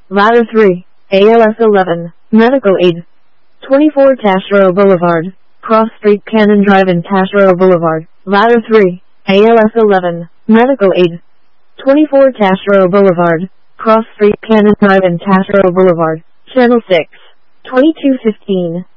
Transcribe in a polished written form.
Ladder 3, ALS 11, Medical Aid. 24 Taschereau Boulevard, Cross Street Cannon Drive in Taschereau Boulevard. Ladder 3, ALS 11, Medical Aid. 24 Taschereau Boulevard, Cross Street Cannon Drive in Taschereau Boulevard. Channel 6, 2215.